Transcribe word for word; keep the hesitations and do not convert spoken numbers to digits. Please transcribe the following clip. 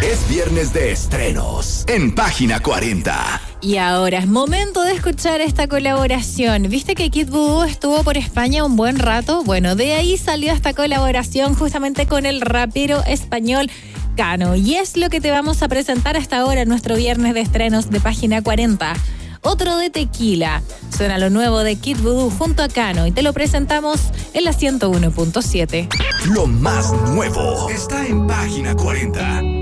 Es viernes de estrenos en Página cuarenta. Y ahora es momento de escuchar esta colaboración. ¿Viste que Kid Voodoo estuvo por España un buen rato? Bueno, de ahí salió esta colaboración justamente con el rapero español Cano. Y es lo que te vamos a presentar hasta ahora en nuestro viernes de estrenos de Página cuarenta. Otro de Tequila. Suena lo nuevo de Kid Voodoo junto a Cano y te lo presentamos en la ciento uno punto siete. Lo más nuevo está en Página cuarenta.